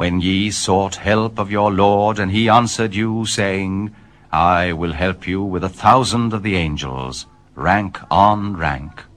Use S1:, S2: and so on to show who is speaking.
S1: when ye sought help of your Lord, and he answered you, saying, I will help you with 1,000 of the angels, rank on rank.